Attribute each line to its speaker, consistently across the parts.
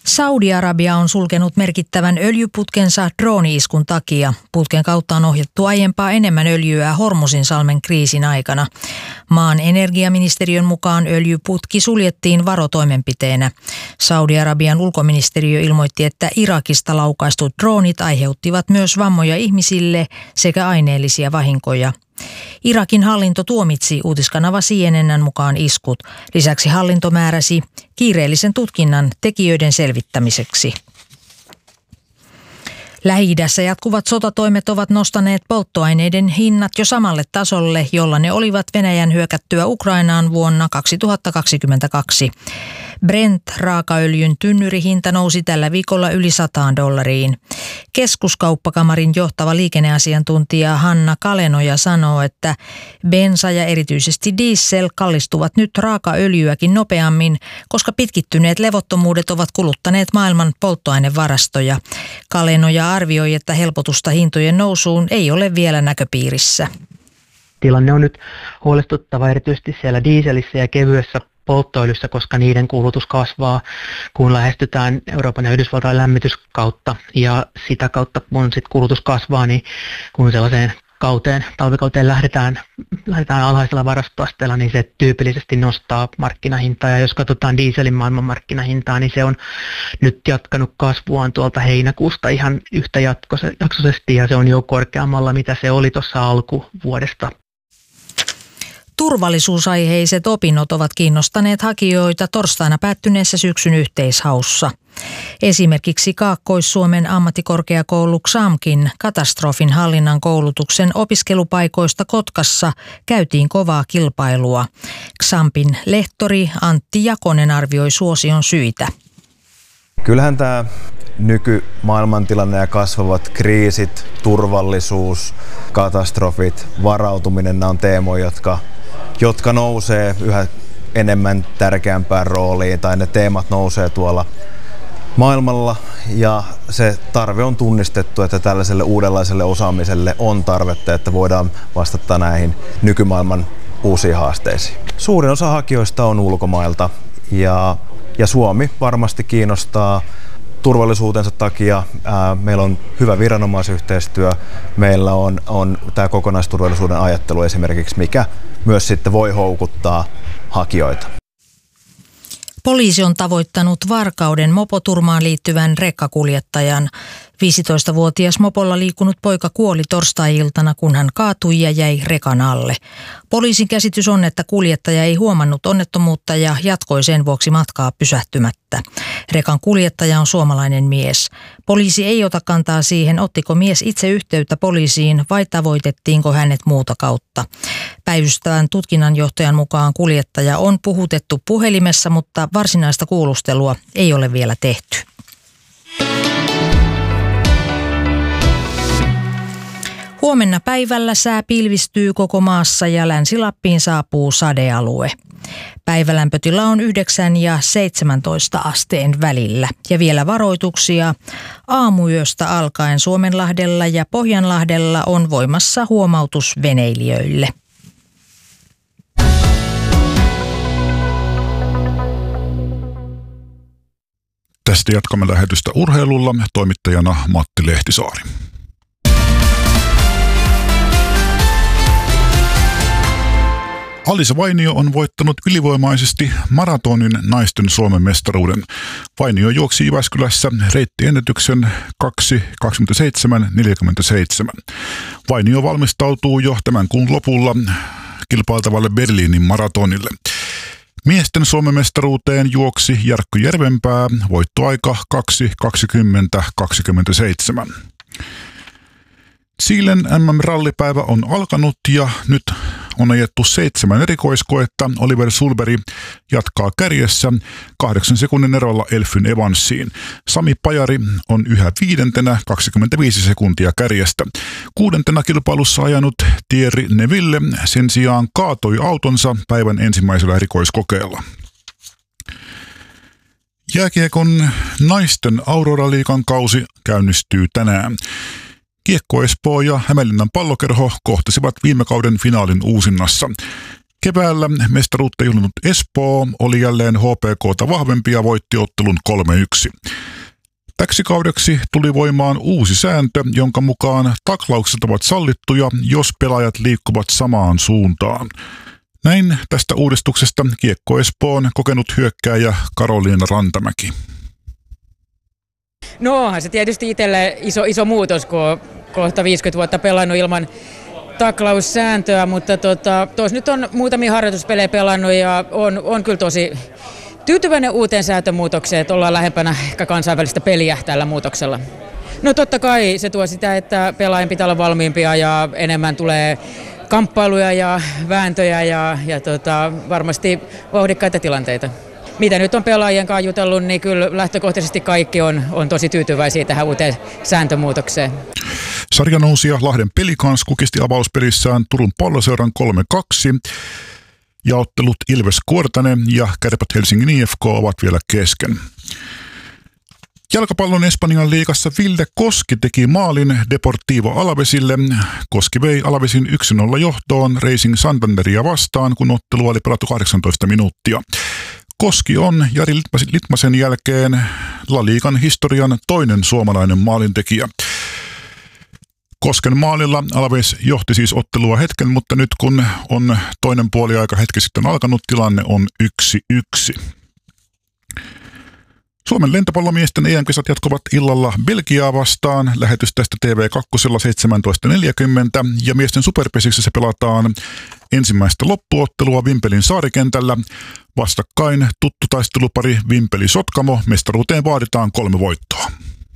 Speaker 1: Saudi-Arabia on sulkenut merkittävän öljyputkensa drooni-iskun takia. Putken kautta on ohjattu aiempaa enemmän öljyä Hormuzinsalmen kriisin aikana. Maan energiaministeriön mukaan öljyputki suljettiin varotoimenpiteenä. Saudi-Arabian ulkoministeriö ilmoitti, että Irakista laukaistut droonit aiheuttivat myös vammoja ihmisille sekä aineellisia vahinkoja. Irakin hallinto tuomitsi uutiskanava CNN:n mukaan iskut. Lisäksi hallinto määräsi kiireellisen tutkinnan tekijöiden selvittämiseksi. Lähi-idässä jatkuvat sotatoimet ovat nostaneet polttoaineiden hinnat jo samalle tasolle, jolla ne olivat Venäjän hyökättyä Ukrainaan vuonna 2022. Brent-raakaöljyn tynnyrihinta nousi tällä viikolla yli $100. Keskuskauppakamarin johtava liikenneasiantuntija Hanna Kalenoja sanoo, että bensa ja erityisesti diesel kallistuvat nyt raakaöljyäkin nopeammin, koska pitkittyneet levottomuudet ovat kuluttaneet maailman polttoainevarastoja. Kalenoja arvioi, että helpotusta hintojen nousuun ei ole vielä näköpiirissä.
Speaker 2: Tilanne on nyt huolestuttava erityisesti siellä dieselissä ja kevyessä polttoöljyssä, koska niiden kulutus kasvaa, kun lähestytään Euroopan ja Yhdysvaltain lämmityskautta. Ja sitä kautta, kun sit kulutus kasvaa, niin kun sellaiseen talvikauteen lähdetään alhaisella varastoasteella, niin se tyypillisesti nostaa markkinahintaa. Ja jos katsotaan dieselin maailmanmarkkinahintaa, niin se on nyt jatkanut kasvuaan tuolta heinäkuusta ihan yhtä jaksoisesti, ja se on jo korkeammalla, mitä se oli tuossa alkuvuodesta.
Speaker 1: Turvallisuusaiheiset opinnot ovat kiinnostaneet hakijoita torstaina päättyneessä syksyn yhteishaussa. Esimerkiksi Kaakkois-Suomen ammattikorkeakoulu XAMKin katastrofin hallinnan koulutuksen opiskelupaikoista Kotkassa käytiin kovaa kilpailua. XAMPin lehtori Antti Jakonen arvioi suosion syitä.
Speaker 3: Kyllähän tämä nykymaailmantilanne ja kasvavat kriisit, turvallisuus, katastrofit, varautuminen, nämä on teemoja, jotka nousee yhä enemmän tärkeämpään rooliin, tai ne teemat nousee tuolla maailmalla, ja se tarve on tunnistettu, että tällaiselle uudenlaiselle osaamiselle on tarvetta, että voidaan vastata näihin nykymaailman uusiin haasteisiin. Suurin osa hakijoista on ulkomailta, ja Suomi varmasti kiinnostaa turvallisuutensa takia. Meillä on hyvä viranomaisyhteistyö, meillä on tämä kokonaisturvallisuuden ajattelu esimerkiksi, mikä myös sitten voi houkuttaa hakijoita.
Speaker 1: Poliisi on tavoittanut Varkauden mopoturmaan liittyvän rekkakuljettajan. 15-vuotias mopolla liikkunut poika kuoli torstai-iltana, kun hän kaatui ja jäi rekan alle. Poliisin käsitys on, että kuljettaja ei huomannut onnettomuutta ja jatkoi sen vuoksi matkaa pysähtymättä. Rekan kuljettaja on suomalainen mies. Poliisi ei ota kantaa siihen, ottiko mies itse yhteyttä poliisiin vai tavoitettiinko hänet muuta kautta. Päivystävän tutkinnanjohtajan mukaan kuljettaja on puhutettu puhelimessa, mutta varsinaista kuulustelua ei ole vielä tehty. Huomenna päivällä sää pilvistyy koko maassa ja Länsi-Lappiin saapuu sadealue. Päivälämpötila on 9 ja 17 asteen välillä. Ja vielä varoituksia. Aamuyöstä alkaen Suomenlahdella ja Pohjanlahdella on voimassa huomautus veneilijöille.
Speaker 4: Tästä jatkamme lähetystä urheilulla, toimittajana Matti Lehtisaari. Alisa Vainio on voittanut ylivoimaisesti maratonin naisten Suomen mestaruuden. Vainio juoksi Jyväskylässä reittiennätyksen 2:27:47. Vainio valmistautuu jo tämän kuun lopulla kilpailtavalle Berliinin maratonille. Miesten Suomen mestaruuteen juoksi Jarkko Järvenpää, voittoaika 2:20:27. Chilen MM-rallipäivä on alkanut ja nyt on ajettu 7 erikoiskoetta. Oliver Sulberg jatkaa kärjessä 8 sekunnin erolla Elfyn Evansiin. Sami Pajari on yhä 5. 25 sekuntia kärjestä. 6. kilpailussa ajanut Thierry Neville sen sijaan kaatoi autonsa päivän ensimmäisellä erikoiskokeella. Jääkiekon naisten Aurora-liigan kausi käynnistyy tänään. Kiekko Espoo ja Hämeenlinnan Pallokerho kohtasivat viime kauden finaalin uusinnassa. Keväällä mestaruutta juhlinut Espoo oli jälleen HPK:ta vahvempi ja voitti ottelun 3-1. Täksi kaudeksi tuli voimaan uusi sääntö, jonka mukaan taklaukset ovat sallittuja, jos pelaajat liikkuvat samaan suuntaan. Näin tästä uudistuksesta Kiekko Espoon kokenut hyökkääjä Karoliina Rantamäki.
Speaker 5: No onhan se tietysti itselle iso muutos, kun on kohta 50 vuotta pelannut ilman taklaussääntöä, mutta tuossa nyt on muutamia harjoituspelejä pelannut ja on kyllä tosi tyytyväinen uuteen sääntömuutokseen, että ollaan lähempänä ehkä kansainvälistä peliä tällä muutoksella. No totta kai se tuo sitä, että pelaajien pitää olla valmiimpia ja enemmän tulee kamppailuja ja vääntöjä ja varmasti vauhdikkaita tilanteita. Mitä nyt on pelaajien kanssa jutellut, niin kyllä lähtökohtaisesti kaikki on tosi tyytyväisiä tähän uuteen sääntömuutokseen.
Speaker 4: Sarjanousija Lahden Pelikans kukisti avauspelissään Turun Palloseuran 3-2. Ja ottelut Ilves Kuortane ja Kärpät Helsingin IFK ovat vielä kesken. Jalkapallon Espanjan liigassa Vilde Koski teki maalin Deportivo Alavesille. Koski vei Alavesin 1-0 johtoon Racing Santanderia vastaan, kun ottelu oli pelattu 18 minuuttia. Koski on Jari Litmasen jälkeen La Ligan historian toinen suomalainen maalintekijä. Kosken maalilla Alaves johti siis ottelua hetken, mutta nyt kun on toinen puoliaika hetki sitten alkanut, tilanne on 1-1. Suomen lentopallomiesten EM-kisat jatkuvat illalla Belgiaa vastaan. Lähetys tästä TV2 17.40 ja miesten superpesiksessä pelataan ensimmäistä loppuottelua Vimpelin saarikentällä. Vastakkain tuttu taistelupari Vimpeli-Sotkamo. Mestaruuteen vaaditaan 3 voittoa.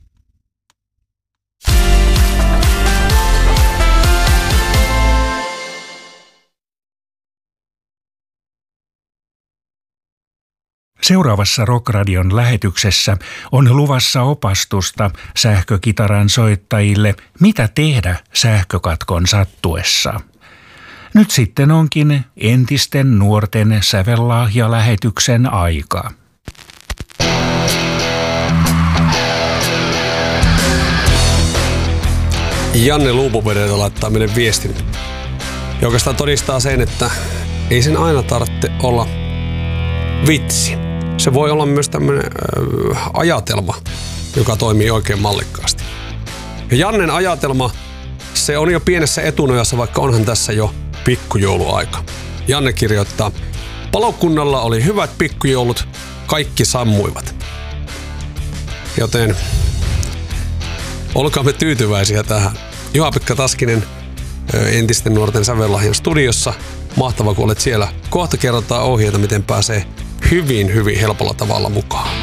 Speaker 6: Seuraavassa Rockradion lähetyksessä on luvassa opastusta sähkökitaran soittajille, mitä tehdä sähkökatkon sattuessa. Nyt sitten onkin entisten nuorten sävellahja-lähetyksen aika.
Speaker 7: Janne Luupovedeltä laittaa meille viestin, joka oikeastaan todistaa sen, että ei sen aina tarvitse olla vitsi. Se voi olla myös tämmöinen ajatelma, joka toimii oikein mallikkaasti. Ja Jannen ajatelma, se on jo pienessä etunojassa, vaikka onhan tässä jo pikkujouluaika. Janne kirjoittaa, palokunnalla oli hyvät pikkujoulut, kaikki sammuivat. Joten olkaamme tyytyväisiä tähän. Juha-Pekka Taskinen entisten nuorten sävellahjan studiossa. Mahtava, kun olet siellä. Kohta kerrotaan ohjeita, miten pääsee hyvin helpolla tavalla mukaan.